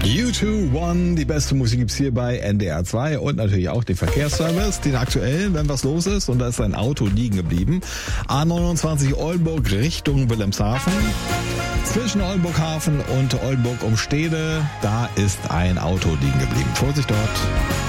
U2 die beste Musik gibt's hier bei NDR 2 und natürlich auch den Verkehrsservice, den aktuellen, wenn was los ist und da ist ein Auto liegen geblieben. A29 Oldenburg Richtung Wilhelmshaven. Zwischen Oldenburghafen und Oldenburg-Umstede, da ist ein Auto liegen geblieben. Vorsicht dort.